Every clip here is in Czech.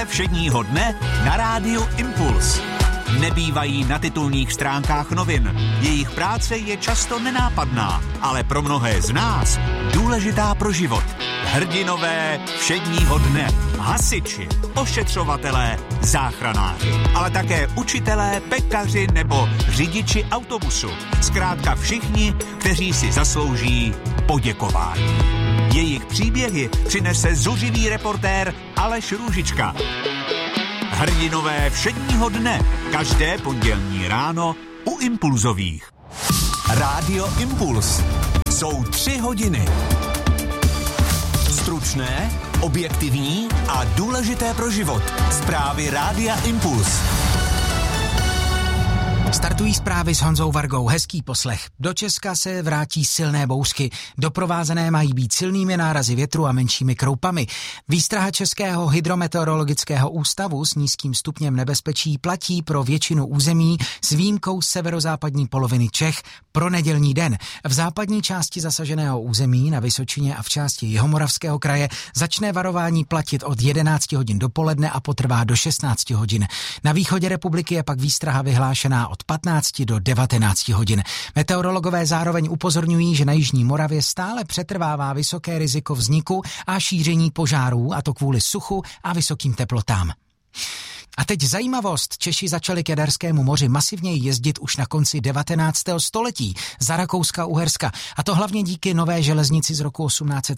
všedního dne na rádiu Impuls. Nebývají na titulních stránkách novin. Jejich práce je často nenápadná, ale pro mnohé z nás důležitá pro život. Hrdinové všedního dne, hasiči, ošetřovatelé, záchranáři, ale také učitelé, pekaři nebo řidiči autobusu. Zkrátka všichni, kteří si zaslouží poděkování. Jejich příběhy přinese zuřivý reportér Aleš Růžička. Hrdinové všedního dne, každé pondělní ráno u Impulzových. Rádio Impuls. Jsou 3 hodiny. Stručné, objektivní a důležité pro život. Zprávy Rádia Impuls. Startují zprávy s Honzou Vargou. Hezký poslech. Do Česka se vrátí silné bouřky. Doprovázené mají být silnými nárazy větru a menšími kroupami. Výstraha Českého hydrometeorologického ústavu s nízkým stupněm nebezpečí platí pro většinu území s výjimkou severozápadní poloviny Čech pro nedělní den. V západní části zasaženého území na Vysočině a v části Jihomoravského kraje začne varování platit od 11 hodin dopoledne a potrvá do 16 hodin. Na východě republiky je pak výstraha vyhlášená od 15 do 19 hodin. Meteorologové zároveň upozorňují, že na jižní Moravě stále přetrvává vysoké riziko vzniku a šíření požárů, a to kvůli suchu a vysokým teplotám. A teď zajímavost. Češi začali k Jaderskému moři masivněji jezdit už na konci 19. století za Rakouska-Uherska. A to hlavně díky nové železnici z roku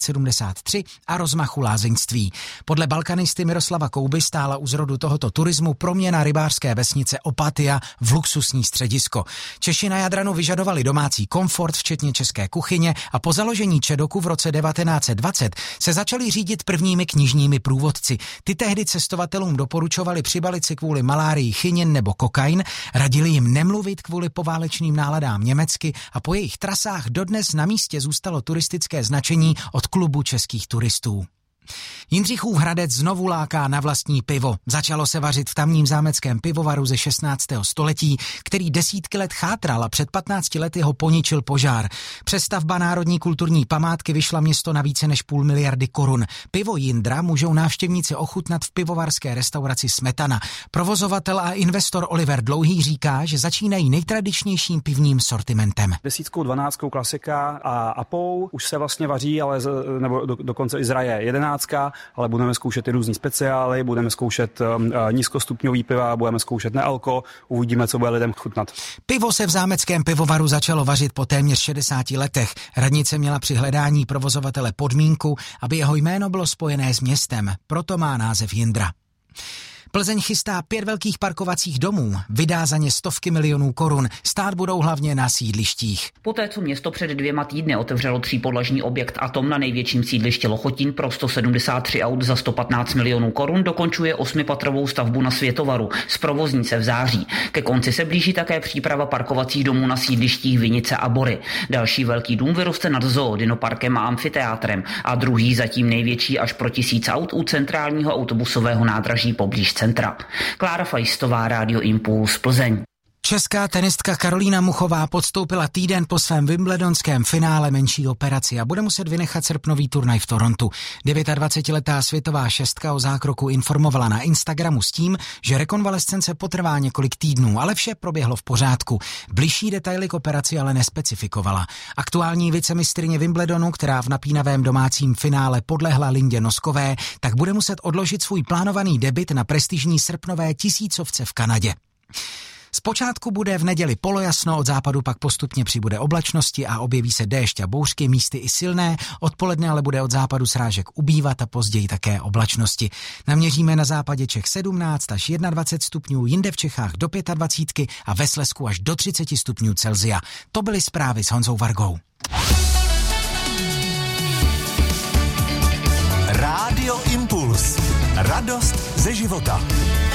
1873 a rozmachu lázeňství. Podle balkanisty Miroslava Kouby stála u zrodu tohoto turismu proměna rybářské vesnice Opatia v luxusní středisko. Češi na Jadranu vyžadovali domácí komfort, včetně české kuchyně, a po založení Čedoku v roce 1920 se začali řídit prvními knižními průvodci. Ty tehdy cestovatelům doporučovali přibalit si kvůli malárii chinin nebo kokain, radili jim nemluvit kvůli poválečným náladám německy a po jejich trasách dodnes na místě zůstalo turistické značení od klubu českých turistů. Jindřichův Hradec znovu láká na vlastní pivo. Začalo se vařit v tamním zámeckém pivovaru ze 16. století, který desítky let chátral a před 15 lety ho poničil požár. Přestavba národní kulturní památky vyšla město na více než 500 milionů korun. Pivo Jindra můžou návštěvníci ochutnat v pivovarské restauraci Smetana. Provozovatel a investor Oliver Dlouhý říká, že začínají nejtradičnějším pivním sortimentem. 10, 12 klasika a apou už se vlastně vaří, ale nebo dokonce i zraje 11, ale budeme zkoušet i různý speciály, budeme zkoušet nízkostupňový piva, budeme zkoušet nealko, uvidíme, co bude lidem chutnat. Pivo se v zámeckém pivovaru začalo vařit po téměř 60 letech. Radnice měla při hledání provozovatele podmínku, aby jeho jméno bylo spojené s městem, proto má název Jindra. Plzeň chystá 5 velkých parkovacích domů, vydá za ně stovky milionů korun, stát budou hlavně na sídlištích. Poté, co město před 2 týdny otevřelo 3podlažní objekt Atom na největším sídlišti Lochotín pro 173 aut za 115 milionů korun, dokončuje 8patrovou stavbu na Světovaru, zprovozní se v září. Ke konci se blíží také příprava parkovacích domů na sídlištích Vinice a Bory. Další velký dům vyroste nad zoo, dinoparkem a amfiteátrem a druhý, zatím největší až pro 1000 aut u centrálního autobusového nádraží poblíž centra. Klára Fajstová, Rádio Impuls, Plzeň. Česká tenistka Karolína Muchová podstoupila týden po svém wimbledonském finále menší operaci a bude muset vynechat srpnový turnaj v Torontu. 29letá světová šestka o zákroku informovala na Instagramu s tím, že rekonvalescence potrvá několik týdnů, ale vše proběhlo v pořádku. Bližší detaily k operaci ale nespecifikovala. Aktuální vicemistryně Wimbledonu, která v napínavém domácím finále podlehla Lindě Noskové, tak bude muset odložit svůj plánovaný debut na prestižní srpnové 1000 v Kanadě. Zpočátku bude v neděli polojasno, od západu pak postupně přibude oblačnosti a objeví se déšť a bouřky, místy i silné, odpoledne ale bude od západu srážek ubývat a později také oblačnosti. Naměříme na západě Čech 17 až 21 stupňů, jinde v Čechách do 25 a ve Slezsku až do 30 stupňů Celsia. To byly zprávy s Honzou Vargou. Rádio Impuls. Radost ze života.